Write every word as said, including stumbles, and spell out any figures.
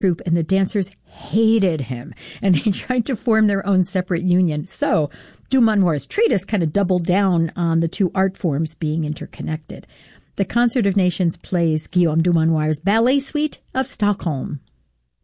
troupe, and the dancers hated him, and they tried to form their own separate union. So Dumanoir's treatise kind of doubled down on the two art forms being interconnected. The Concert of Nations plays Guillaume Dumanoir's Ballet Suite of Stockholm.